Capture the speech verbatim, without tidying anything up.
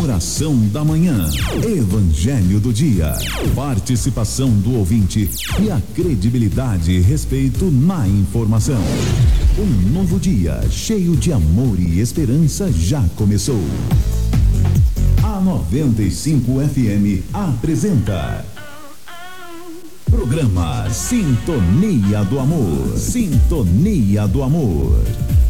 Oração da manhã. Evangelho do dia. Participação do ouvinte e a credibilidade e respeito na informação. Um novo dia cheio de amor e esperança já começou. A noventa e cinco F M apresenta Programa Sintonia do Amor. Sintonia do Amor.